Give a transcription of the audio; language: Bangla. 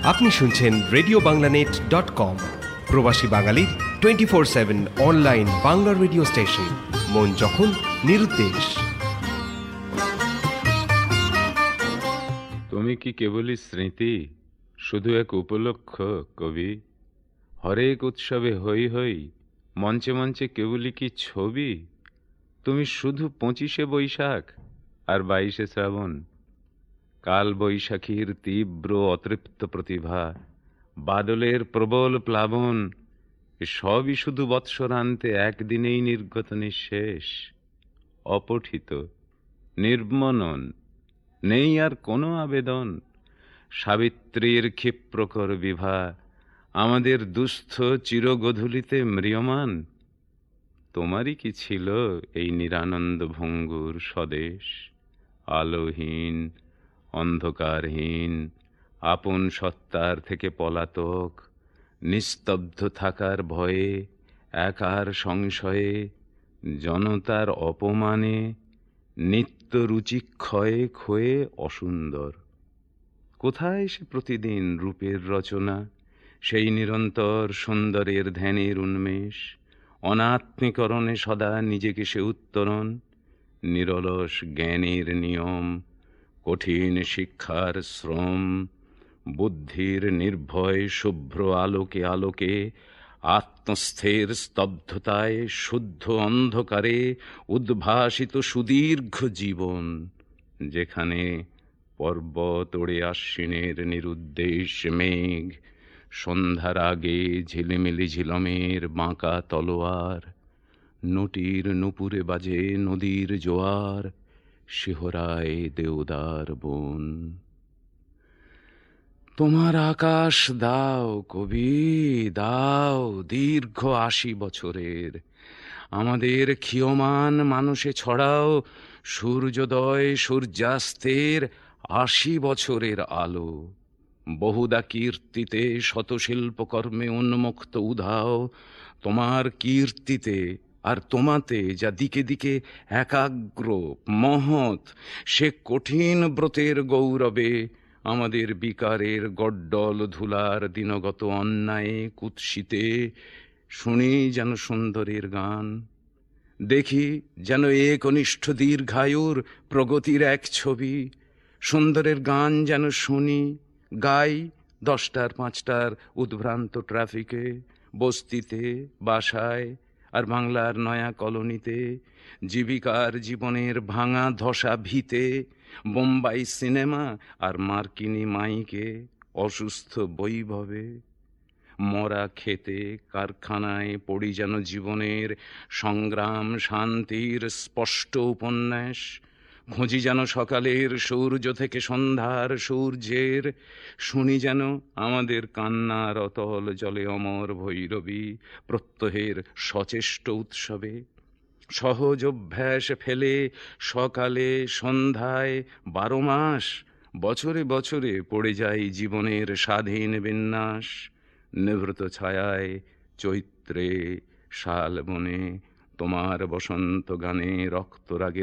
আপনি শুনছেন RadioBanglaNet.com, প্রবাসী বাঙালির 24/7 অনলাইন বাংলা রেডিও স্টেশন, মন যখন নিরুদ্দেশ। তুমি কি কেবলই স্মৃতি, শুধু এক উপলক্ষ কবি? হরেক উৎসবে হই হই, মঞ্চে মঞ্চে কেবলই কি ছবি? তুমি শুধু 25শে বৈশাখ আর 22শে শ্রাবণ। কাল বৈশাখীর তীব্র অতৃপ্ত প্রতিভা, বাদলের প্রবল প্লাবন, সবই শুধু বৎসরান্তে একদিনেই নির্গত নিঃশেষ, অপঠিত, নির্মনন, নেই আর কোনো আবেদন। সাবিত্রীর ক্ষিপ্রকর বিভা আমাদের দুস্থ চিরগধূলিতে ম্রিয়মান। তোমারই কি ছিল এই নিরানন্দ ভঙ্গুর স্বদেশ? আলোহীন, অন্ধকারহীন, আপন সত্তার থেকে পলাতক, নিস্তব্ধ থাকার ভয়ে, একার সংশয়ে, জনতার অপমানে, নিত্য রুচিক্ষয়ে ক্ষয়ে অসুন্দর। কোথায় সে প্রতিদিন রূপের রচনা, সেই নিরন্তর সুন্দরের ধ্যানের উন্মেষ? অনাত্মীকরণে সদা নিজেকে সে উত্তরণ, নিরলস জ্ঞানের নিয়ম, কঠিন শিক্ষার শ্রম, বুদ্ধির নির্ভয় শুভ্র আলোকে আলোকে, আত্মস্থের স্তব্ধতায় শুদ্ধ অন্ধকারে উদ্ভাসিত সুদীর্ঘ জীবন, যেখানে পর্বত ওড়ে আশ্বিনের নিরুদ্দেশ মেঘ, সন্ধ্যার আগে ঝিলিমিলি ঝিলমের বাঁকা তলোয়ার, নটির নুপুরে বাজে নদীর জোয়ার, শিহরায় দেওদার বন। তোমার আকাশ দাও কবি, দাও দীর্ঘ 80 বছরের। আমাদের ক্ষীয়মান মানুষে ছড়াও সূর্যোদয় সূর্যাস্তের 80 বছরের আলো। বহুদা কীর্তিতে শত শিল্পকর্মে উন্মুক্ত উধাও, তোমার কীর্তিতে আর তোমাতে যা দিকে দিকে একাগ্র মহৎ, সে কঠিন ব্রতের গৌরবে আমাদের বিকারের গড্ডল ধুলার দিনগত অন্যায়ে কুৎসিতে শুনি যেন সুন্দরের গান, দেখি যেন একনিষ্ঠ দীর্ঘায়ুর প্রগতির এক ছবি। সুন্দরের গান যেন শুনি, গাই 10টার 5টার উদ্ভ্রান্ত ট্রাফিকে, বস্তিতে, বাসায় আর বাংলার নয়া কলোনিতে, জীবিকার জীবনের ভাঙা ধসা ভিতে, বোম্বাই সিনেমা আর মার্কিনি মাইকে, অসুস্থ বৈভবে। মরা খেতে কারখানায় পড়ি যেন জীবনের সংগ্রাম শান্তির স্পষ্ট উপন্যাস, খুঁজি যেন সকালের সূর্য থেকে সন্ধ্যার সূর্যের, শুনি যেন আমাদের কান্নার অতল জলে অমর ভৈরবী প্রত্যহের সচেষ্ট উৎসবে। সহজ অভ্যাস ফেলে সকালে সন্ধ্যায় 12 মাস বছরে বছরে পড়ে যায় জীবনের স্বাধীন বিন্যাস। নিভৃত ছায়ায় চৈত্রে শালবনে তোমার বসন্ত গানে রক্তরাগে